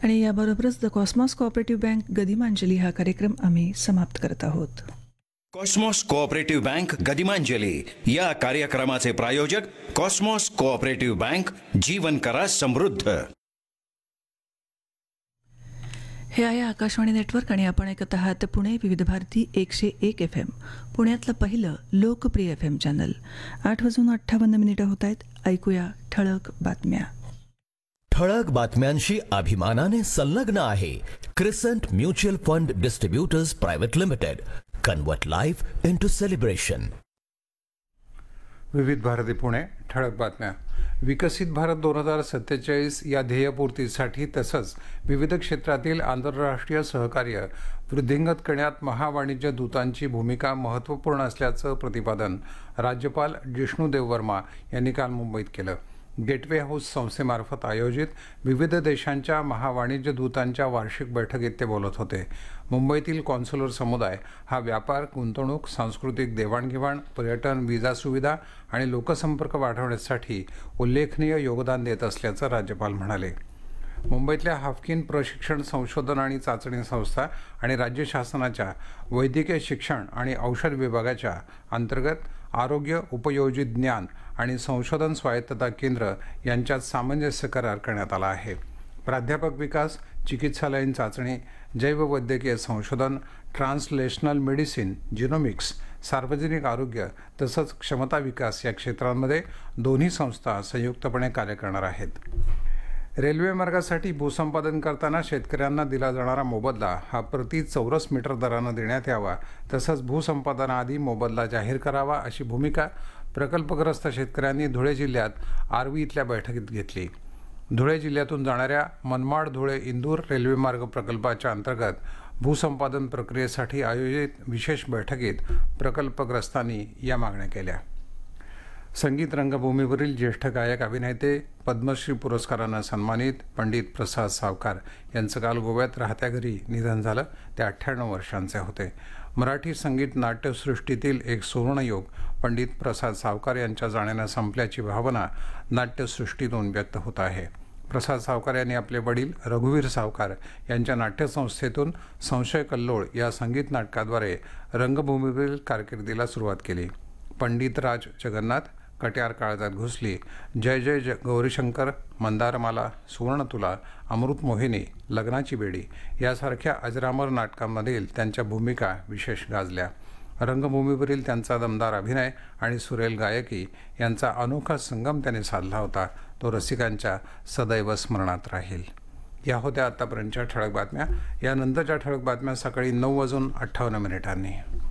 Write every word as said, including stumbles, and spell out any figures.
आणि याबरोबरच the Cosmos cooperative bank गदिमांजली हा कार्यक्रम आम्ही समाप्त करत आहोत. कॉस्मॉस कोऑपरेटिव्ह बँक गदिमांजली या कार्यक्रमाचे प्रायोजक कॉस्मॉस कोऑपरेटिव्ह बँक, जीवन करा समृद्ध. हे आहे आकाशवाणी नेटवर्क आणि आपण ऐकत आहात पुणे विविध भारती एकशे एक एफ एम, पुण्यातलं पहिलं लोकप्रिय एफ एम चॅनल. आठ वाजून अठ्ठावन्न मिनिटं होत आहेत. ऐकूया ठळक बातम्या. ठळक बातम्यांशी अभिमानाने संलग्न आहे क्रिसंट mutual fund distributors private limited. Convert life into celebration. विविध भारती पुणे. ठळक बातम्या. विकसित भारत दोन हजार सत्तेचाळीस या ध्येयपूर्तीसाठी तसंच विविध क्षेत्रातील आंतरराष्ट्रीय सहकार्य वृद्धिंगत करण्यात महावाणिज्य दूतांची भूमिका महत्त्वपूर्ण असल्याचं प्रतिपादन राज्यपाल जिष्णू देववर्मा यांनी काल मुंबईत केलं. गेटवे हाऊस संस्थेमार्फत आयोजित विविध देशांच्या महावाणिज्य दूतांच्या वार्षिक बैठकीत ते बोलत होते. मुंबईतील कॉन्सुलर समुदाय हा व्यापार, गुंतवणूक, सांस्कृतिक देवाणघेवाण, पर्यटन, विजा सुविधा आणि लोकसंपर्क वाढवण्यासाठी उल्लेखनीय योगदान देत असल्याचं राज्यपाल म्हणाले. मुंबईतल्या हाफकिन प्रशिक्षण संशोधन आणि चाचणी संस्था आणि राज्य शासनाच्या वैद्यकीय शिक्षण आणि औषध विभागाच्या अंतर्गत आरोग्य उपयोजित ज्ञान आणि संशोधन स्वायत्तता केंद्र यांच्यात सामंजस्य करार करण्यात आला आहे. प्राध्यापक विकास, चिकित्सालयीन चाचणी, जैववैद्यकीय संशोधन, ट्रान्सलेशनल मेडिसिन, जिनोमिक्स, सार्वजनिक आरोग्य तसंच क्षमता विकास या क्षेत्रांमध्ये दोन्ही संस्था संयुक्तपणे कार्य करणार आहेत. रेल्वे मार्गासाठी भूसंपादन करताना शेतकऱ्यांना दिला जाणारा मोबदला हा प्रति चौरस मीटर दरानं देण्यात यावा तसंच भूसंपादनाआधी मोबदला जाहीर करावा अशी भूमिका प्रकल्पग्रस्त शेतकऱ्यांनी धुळे जिल्ह्यात आर्वी इथल्या बैठकीत घेतली. धुळे जिल्ह्यातून जाणाऱ्या मनमाड धुळे इंदूर रेल्वे मार्ग प्रकल्पाच्या अंतर्गत भूसंपादन प्रक्रियेसाठी आयोजित विशेष बैठकीत प्रकल्पग्रस्तांनी या मागण्या केल्या. संगीत रंगभूमीवरील ज्येष्ठ गायक अभिनेते पद्मश्री पुरस्कारानं सन्मानित पंडित प्रसाद सावकार यांचं काल गोव्यात राहत्या घरी निधन झालं. ते अठ्ठ्याण्णव वर्षांचे होते. मराठी संगीत नाट्यसृष्टीतील एक सुवर्णयुग पंडित प्रसाद सावकार यांच्या जाण्यानं संपल्याची भावना नाट्यसृष्टीतून व्यक्त होत आहे. प्रसाद सावकार यांनी आपले वडील रघुवीर सावकार यांच्या नाट्यसंस्थेतून संशय कल्लोळ या संगीत नाटकाद्वारे रंगभूमीवरील कारकिर्दीला सुरुवात केली. पंडित राज जगन्नाथ, कट्यार काळजात घुसली, जय जय ज गौरीशंकर, मंदारमाला, सुवर्णतुला, अमृत मोहिनी, लग्नाची बेडी यासारख्या अजरामर नाटकांमधील त्यांच्या भूमिका विशेष गाजल्या. रंगभूमीवरील त्यांचा दमदार अभिनय आणि सुरेल गायकी यांचा अनोखा संगम त्यांनी साधला होता. तो रसिकांच्या सदैव स्मरणात राहील. या होत्या आतापर्यंतच्या ठळक बातम्या. यानंतरच्या ठळक बातम्या सकाळी नऊ वाजून अठ्ठावन्न मिनिटांनी.